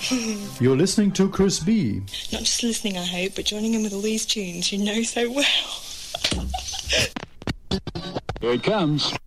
You're listening to Chris B. Not just listening, I hope, but joining in with all these tunes you know so well. Here it comes.